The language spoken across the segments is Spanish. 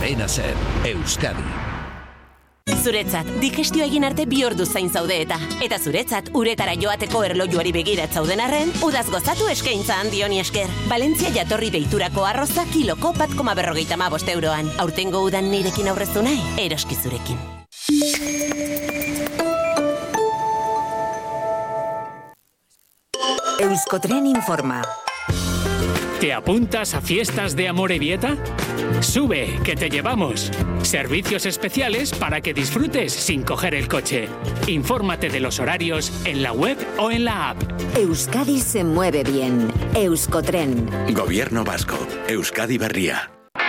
Cadena Ser, Euskadi. Zuretzat, digestio egin arte 2 ordu zain zaude eta zuretzat, uretara joateko erlojuari begirat zauden arren, udaz gozatu eskaintza handioni esker. Valentzia jatorri deiturako arroza kiloko 1,55 euroan. Aurtengo udan nirekin aurreztu nahi, eroski zurekin. Euskotren informa. ¿Te apuntas a fiestas de Amorebieta? Sube, que te llevamos. Servicios especiales para que disfrutes sin coger el coche. Infórmate de los horarios en la web o en la app. Euskadi se mueve bien. Euskotren. Gobierno vasco. Euskadi Berria.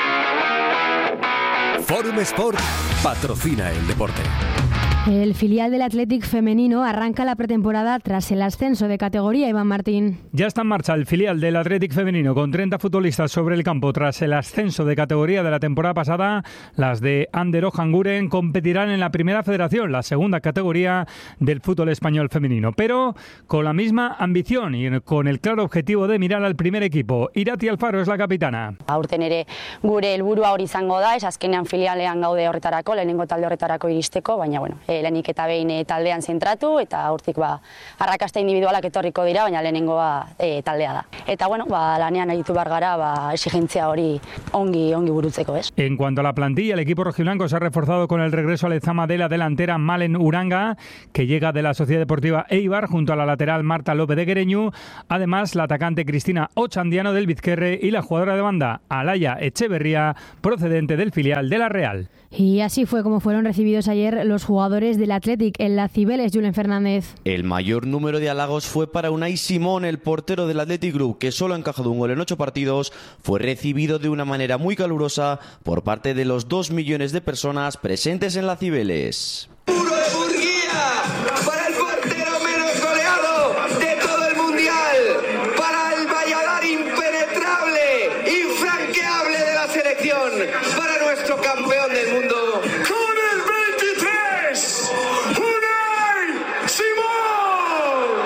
Forum Sport patrocina el deporte. El filial del Athletic femenino arranca la pretemporada tras el ascenso de categoría, Iván Martín. Ya está en marcha el filial del Athletic femenino con 30 futbolistas sobre el campo tras el ascenso de categoría de la temporada pasada. Las de Ander Ojanguren competirán en la primera federación, la segunda categoría del fútbol español femenino, pero con la misma ambición y con el claro objetivo de mirar al primer equipo. Irati Alfaro es la capitana. Aurten ere gure helburua hori izango da, azkenean filialean gaude horretarako, lehenengo talde horretarako iristeko, baina bueno, lehenik eta behin taldean zentratu eta hortik arrakasta individualak etorriko dira, baina lehenengoa taldea da. Eta bueno, lanean aritu behar gara, exigentzia hori ongi burutzeko, ¿es? En cuanto a la plantilla, el equipo rojiblanco se ha reforzado con el regreso al Lezama de la delantera Malen Uranga, que llega de la Sociedad Deportiva Eibar, junto a la lateral Marta López de Guereñu, además la atacante Cristina Ochandiano del Bizquerre y la jugadora de banda Alaya Echeverría, procedente del filial de la Real. Y así fue como fueron recibidos ayer los jugadores del Athletic en la Cibeles, Julen Fernández. El mayor número de halagos fue para Unai Simón, el portero del Athletic Group, que solo ha encajado un gol en 8 partidos. Fue recibido de una manera muy calurosa por parte de los 2 millones de personas presentes en la Cibeles. ¡Puro de Murguía! ¡Para el portero menos goleado de todo el Mundial! ¡Para el valladar impenetrable, infranqueable de la selección! ¡Para nuestro campeón del mundo! ¡Con el 23! ¡Unai Simón!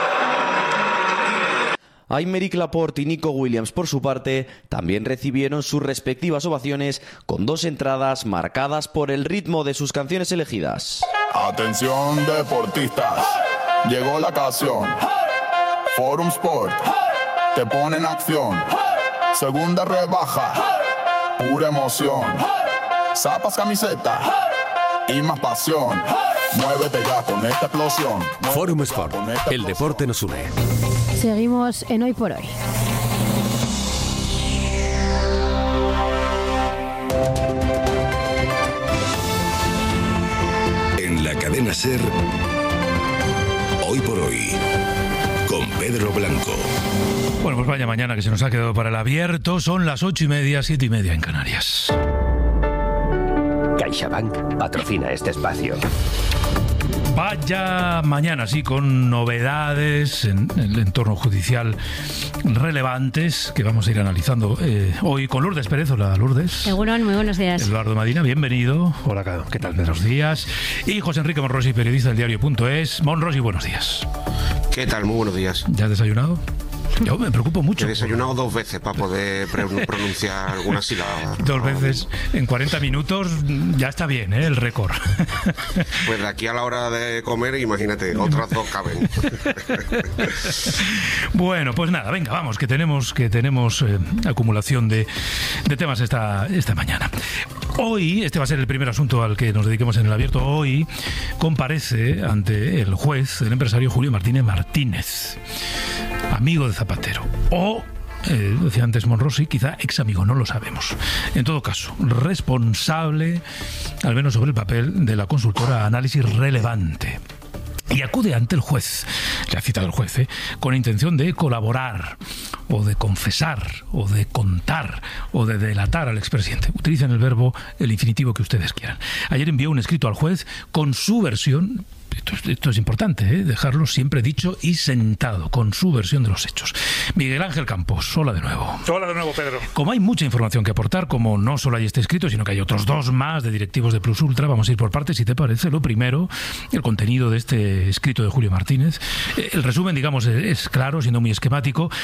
Aymeric Laporte y Nico Williams, por su parte, también recibieron sus respectivas ovaciones con 2 entradas marcadas por el ritmo de sus canciones elegidas. Atención deportistas, llegó la ocasión. Forum Sport te pone en acción. Segunda rebaja, pura emoción. Zapas, camiseta y más pasión. Muévete ya con esta explosión. Forum Sport, el deporte nos une. Seguimos en Hoy por Hoy. En la cadena Ser, Hoy por Hoy, con Pedro Blanco. Bueno, pues vaya mañana que se nos ha quedado para el abierto. Son las 8:30, 7:30 en Canarias. CaixaBank patrocina este espacio. Vaya mañana, sí, con novedades en el entorno judicial relevantes que vamos a ir analizando hoy con Lourdes Pérez. Hola, Lourdes. Egunon, muy buenos días. Eduardo Madina, bienvenido. Hola, ¿qué tal? Buenos días. Y José Enrique Monrosi, periodista del diario.es. Monrosi, buenos días. ¿Qué tal? Muy buenos días. ¿Ya has desayunado? Yo me preocupo mucho. He desayunado 2 veces para poder pronunciar alguna sílaba. 2 veces en 40 minutos ya está bien, ¿eh? El récord. Pues de aquí a la hora de comer, imagínate, otras 2 caben. Bueno, pues nada, venga, vamos, que tenemos acumulación de temas esta mañana. Hoy, este va a ser el primer asunto al que nos dediquemos en el abierto. Hoy comparece ante el juez el empresario Julio Martínez Martínez, amigo de Zapatero, o, decía antes Monrosi, quizá ex amigo, no lo sabemos. En todo caso, responsable, al menos sobre el papel, de la consultora Análisis Relevante. Y acude ante el juez, le ha citado el juez, con intención de colaborar, o de confesar, o de contar, o de delatar al expresidente. Utilicen el verbo, el infinitivo que ustedes quieran. Ayer envió un escrito al juez con su versión. Esto es importante, dejarlo siempre dicho y sentado, con su versión de los hechos. Miguel Ángel Campos, hola de nuevo. Hola de nuevo, Pedro. Como hay mucha información que aportar, como no solo hay este escrito, sino que hay otros 2 más de directivos de Plus Ultra, vamos a ir por partes, si te parece. Lo primero, el contenido de este escrito de Julio Martínez. El resumen, digamos, es claro, siendo muy esquemático. Zapatero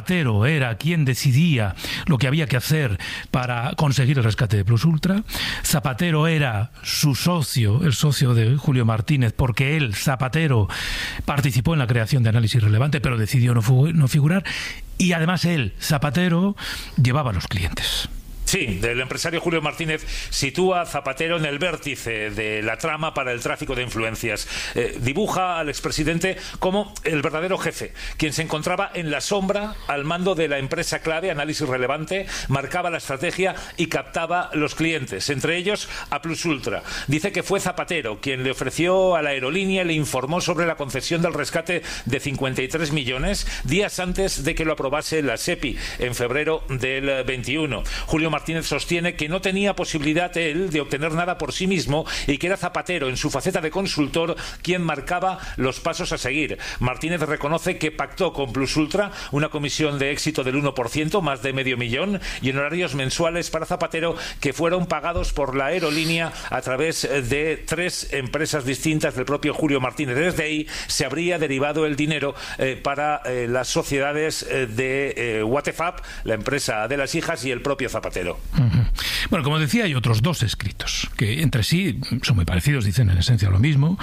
Zapatero era quien decidía lo que había que hacer para conseguir el rescate de Plus Ultra. Zapatero era su socio, el socio de Julio Martínez, porque él, Zapatero, participó en la creación de Análisis Relevante, pero decidió no figurar. Y además él, Zapatero, llevaba a los clientes. Sí, el empresario Julio Martínez sitúa a Zapatero en el vértice de la trama para el tráfico de influencias. Dibuja al expresidente como el verdadero jefe, quien se encontraba en la sombra al mando de la empresa clave, Análisis Relevante, marcaba la estrategia y captaba los clientes, entre ellos a Plus Ultra. Dice que fue Zapatero quien le ofreció a la aerolínea y le informó sobre la concesión del rescate de 53 millones días antes de que lo aprobase la SEPI en febrero del 21. Julio Martínez sostiene que no tenía posibilidad él de obtener nada por sí mismo y que era Zapatero, en su faceta de consultor, quien marcaba los pasos a seguir. Martínez reconoce que pactó con Plus Ultra una comisión de éxito del 1%, más de $500,000, y en horarios mensuales para Zapatero que fueron pagados por la aerolínea a través de 3 empresas distintas del propio Julio Martínez. Desde ahí se habría derivado el dinero para las sociedades de Watefab, la empresa de las hijas, y el propio Zapatero. Bueno, como decía, hay otros 2 escritos que entre sí son muy parecidos, dicen en esencia lo mismo.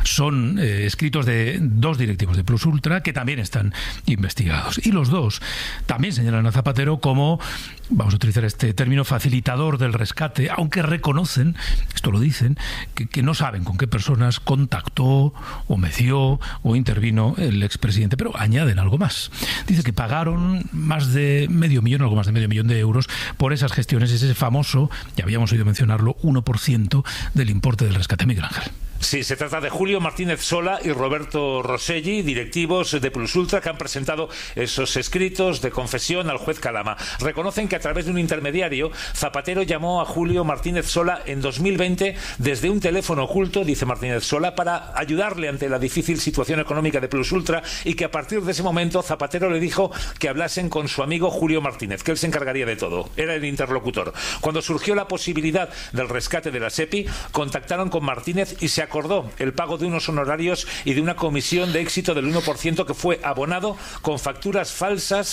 Son escritos de 2 directivos de Plus Ultra que también están investigados. Y los 2 también señalan a Zapatero como, vamos a utilizar este término, facilitador del rescate, aunque reconocen, esto lo dicen, que no saben con qué personas contactó o meció o intervino el expresidente, pero añaden algo más. Dice que pagaron más de $500,000, algo más de $500,000 de euros por esas gestiones, ese famoso, ya habíamos oído mencionarlo, 1% del importe del rescate. Miguel Ángel. Sí, se trata de Julio Martínez Sola y Roberto Rosselli, directivos de Plus Ultra, que han presentado esos escritos de confesión al juez Calama. Reconocen que a través de un intermediario, Zapatero llamó a Julio Martínez Sola en 2020 desde un teléfono oculto, dice Martínez Sola, para ayudarle ante la difícil situación económica de Plus Ultra, y que a partir de ese momento Zapatero le dijo que hablasen con su amigo Julio Martínez, que él se encargaría de todo. Era el interlocutor. Cuando surgió la posibilidad del rescate de la SEPI, contactaron con Martínez y se acordó el pago de unos honorarios y de una comisión de éxito del 1% que fue abonado con facturas falsas